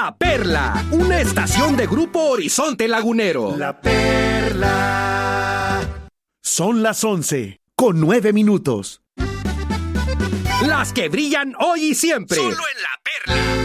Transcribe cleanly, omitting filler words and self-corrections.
La Perla, una estación de Grupo Horizonte Lagunero. La Perla. Son las 11:09. Las que brillan hoy y siempre. Solo en La Perla.